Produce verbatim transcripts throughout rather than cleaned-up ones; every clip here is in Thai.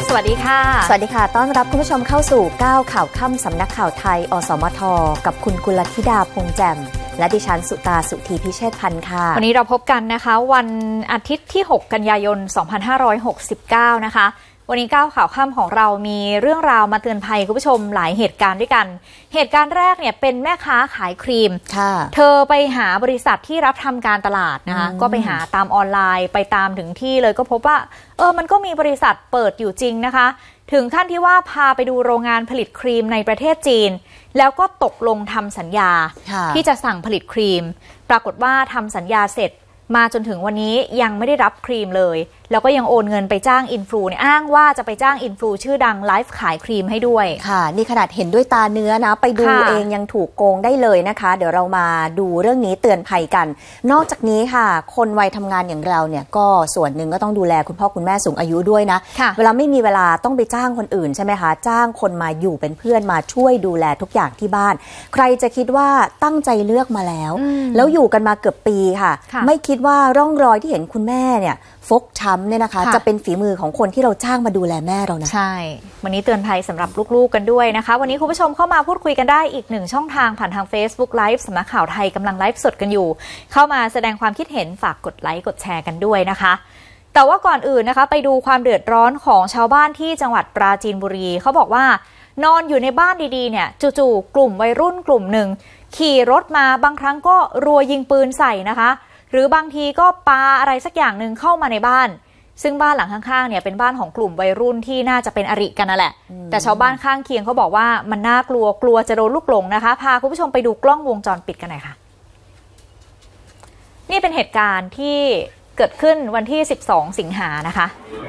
สวัสดีค่ะสวัสดีค่ะต้อนรับคุณผู้ชมเข้าสู่ก้าวข่าวค่ำสำนักข่าวไทยอสมทกับคุณกุลธิดาพงษ์แจ่มและดิฉันสุตาสุธีพิเชษฐ์พันธ์ค่ะวันนี้เราพบกันนะคะวันอาทิตย์ที่หกกันยายนสองพันห้าร้อยหกสิบเก้านะคะวันนี้ก้าวข่าวค่ำของเรามีเรื่องราวมาเตือนภัยคุณผู้ชมหลายเหตุการณ์ด้วยกันเหตุการณ์แรกเนี่ยเป็นแม่ค้าขายครีมเธอไปหาบริษัทที่รับทำการตลาดนะคะก็ไปหาตามออนไลน์ไปตามถึงที่เลยก็พบว่าเออมันก็มีบริษัทเปิดอยู่จริงนะคะถึงขั้นที่ว่าพาไปดูโรงงานผลิตครีมในประเทศจีนแล้วก็ตกลงทำสัญญาที่จะสั่งผลิตครีมปรากฏว่าทำสัญญาเสร็จมาจนถึงวันนี้ยังไม่ได้รับครีมเลยแล้วก็ยังโอนเงินไปจ้างอินฟลูเนี่ยอ้างว่าจะไปจ้างอินฟลูชื่อดังไลฟ์ขายครีมให้ด้วยค่ะนี่ขนาดเห็นด้วยตาเนื้อนะไปดูเองยังถูกโกงได้เลยนะคะเดี๋ยวเรามาดูเรื่องนี้เตือนภัยกันนอกจากนี้ค่ะคนวัยทำงานอย่างเราเนี่ยก็ส่วนหนึ่งก็ต้องดูแลคุณพ่อคุณแม่สูงอายุด้วยนะเวลาไม่มีเวลาต้องไปจ้างคนอื่นใช่ไหมคะจ้างคนมาอยู่เป็นเพื่อนมาช่วยดูแลทุกอย่างที่บ้านใครจะคิดว่าตั้งใจเลือกมาแล้วแล้วอยู่กันมาเกือบปีค่ะไม่คิดว่าร่องรอยที่เห็นคุณแม่เนี่ยฟกช้ำเนี่ยนะคะจะเป็นฝีมือของคนที่เราจ้างมาดูแลแม่เรานะใช่วันนี้เตือนภัยสำหรับลูกๆกันด้วยนะคะวันนี้คุณผู้ชมเข้ามาพูดคุยกันได้อีกหนึ่งช่องทางผ่านทาง Facebook Live สำนักข่าวไทยกำลังไลฟ์สดกันอยู่เข้ามาแสดงความคิดเห็นฝากกดไลค์กดแชร์กันด้วยนะคะแต่ว่าก่อนอื่นนะคะไปดูความเดือดร้อนของชาวบ้านที่จังหวัดปราจีนบุรีเขาบอกว่านอนอยู่ในบ้านดีๆเนี่ยจู่ๆกลุ่มวัยรุ่นกลุ่มหนึ่งขี่รถมาบางครั้งก็รัวยิงปืนใส่นะคะหรือบางทีก็ปาอะไรสักอย่างหนึ่งเข้ามาในบ้านซึ่งบ้านหลังข้างๆเนี่ยเป็นบ้านของกลุ่มวัยรุ่นที่น่าจะเป็นอริกันนั่นแหละแต่ชาวบ้านข้างเคียงเขาบอกว่ามันน่ากลัวกลัวจะโดนลูกหลงนะคะพาคุณผู้ชมไปดูกล้องวงจรปิดกันหน่อยค่ะนี่เป็นเหตุการณ์ที่เกิดขึ้นวันที่สิบสองสิงหานะคะ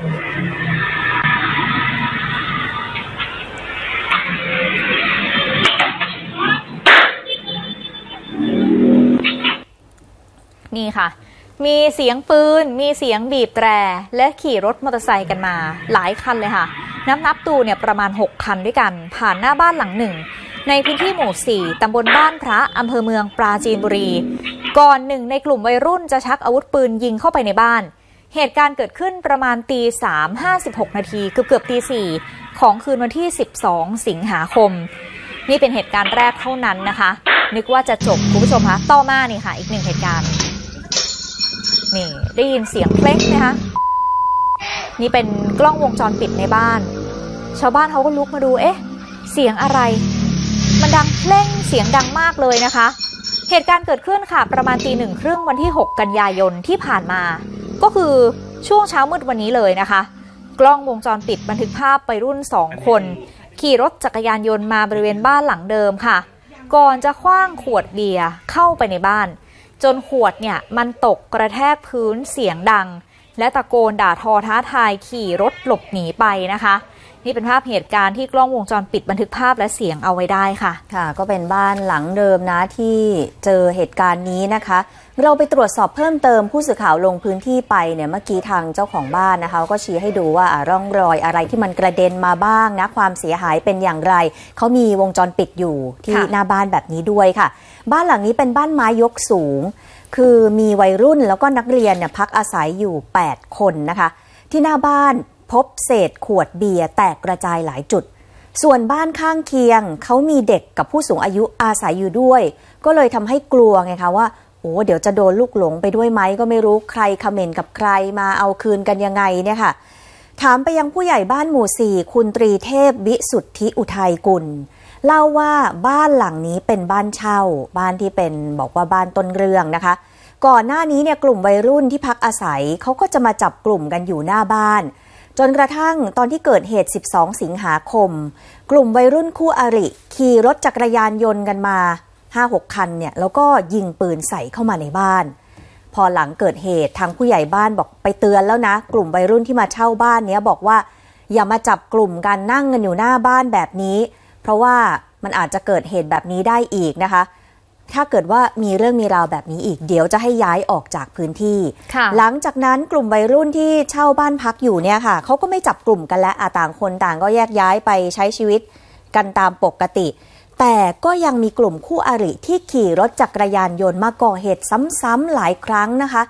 นี่ค่ะมีเสียงปืนมีเสียงบีบแตรและขี่รถมอเตอร์ไซค์กันมาหลายคันเลยค่ะนับนับดูเนี่ยประมาณหกคันด้วยกันผ่านหน้าบ้านหลังหนึ่งในพื้นที่หมู่สี่ตำบลบ้านพระอำเภอเมืองปราจีนบุรีก่อนหนึ่งในกลุ่มวัยรุ่นจะชักอาวุธปืนยิงเข้าไปในบ้านเหตุการณ์เกิดขึ้นประมาณตีสามห้าสิบหกนาทีเกือบเกือบตีสี่ของคืนวันที่สิบสองสิงหาคมนี่เป็นเหตุการณ์แรกเท่านั้นนะคะนึกว่าจะจบคุณผู้ชมคะต่อมานี่ค่ะอีกหนึ่งเหตุการณ์นี่ได้ยินเสียงเพลงไหมคะนี่เป็นกล้องวงจรปิดในบ้านชาวบ้านเขาก็ลุกมาดูเอ๊ะเสียงอะไรมันดังเพลงเสียงดังมากเลยนะคะเหตุการณ์เกิดขึ้นค่ะประมาณตีหนึ่งครึ่งวันที่หกกันยายนที่ผ่านมาก็คือช่วงเช้ามืดวันนี้เลยนะคะกล้องวงจรปิดบันทึกภาพวัยรุ่นสองคนขี่รถจักรยานยนต์มาบริเวณบ้านหลังเดิมค่ะก่อนจะขว้างขวดเบียร์เข้าไปในบ้านจนขวดเนี่ยมันตกกระแทกพื้นเสียงดังและตะโกนด่าทอท้าทายขี่รถหลบหนีไปนะคะนี่เป็นภาพเหตุการณ์ที่กล้องวงจรปิดบันทึกภาพและเสียงเอาไว้ได้ค่ะค่ะก็เป็นบ้านหลังเดิมนะที่เจอเหตุการณ์นี้นะคะเราไปตรวจสอบเพิ่มเติมผู้สื่อข่าวลงพื้นที่ไปเนี่ยเมื่อกี้ทางเจ้าของบ้านนะคะก็ชี้ให้ดูว่าร่องรอยอะไรที่มันกระเด็นมาบ้างนะความเสียหายเป็นอย่างไรเขามีวงจรปิดอยู่ที่หน้าบ้านแบบนี้ด้วยค่ะบ้านหลังนี้เป็นบ้านไม้ยกสูงคือมีวัยรุ่นแล้วก็นักเรียนเนี่ยพักอาศัยอยู่แปดคนนะคะที่หน้าบ้านพบเศษขวดเบียร์แตกกระจายหลายจุดส่วนบ้านข้างเคียงเขามีเด็กกับผู้สูงอายุอาศัยอยู่ด้วยก็เลยทำให้กลัวไงคะว่าโอ้เดี๋ยวจะโดนลูกหลงไปด้วยไหมก็ไม่รู้ใครคอมเมนต์กับใครมาเอาคืนกันยังไงเนี่ยค่ะถามไปยังผู้ใหญ่บ้านหมู่สี่คุณตรีเทพวิสุทธิอุทัยกุลเล่าว่าบ้านหลังนี้เป็นบ้านเช่าบ้านที่เป็นบอกว่าบ้านต้นเรื่องนะคะก่อนหน้านี้เนี่ยกลุ่มวัยรุ่นที่พักอาศัยเขาก็จะมาจับกลุ่มกันอยู่หน้าบ้านจนกระทั่งตอนที่เกิดเหตุสิบสองสิงหาคมกลุ่มวัยรุ่นคู่อริขี่รถจักรยานยนต์กันมา ห้าหก คันเนี่ยแล้วก็ยิงปืนใส่เข้ามาในบ้านพอหลังเกิดเหตุทางผู้ใหญ่บ้านบอกไปเตือนแล้วนะกลุ่มวัยรุ่นที่มาเช่าบ้านเนี้ยบอกว่าอย่ามาจับกลุ่มกันนั่งกันอยู่หน้าบ้านแบบนี้เพราะว่ามันอาจจะเกิดเหตุแบบนี้ได้อีกนะคะถ้าเกิดว่ามีเรื่องมีราวแบบนี้อีกเดี๋ยวจะให้ย้ายออกจากพื้นที่หลังจากนั้นกลุ่มวัยรุ่นที่เช่าบ้านพักอยู่เนี่ยค่ะเขาก็ไม่จับกลุ่มกันแล้วต่างคนต่างก็แยกย้ายไปใช้ชีวิตกันตามปกติแต่ก็ยังมีกลุ่มคู่อริที่ขี่รถจักรยานยนต์มาก่อเหตุซ้ำๆหลายครั้งนะคะ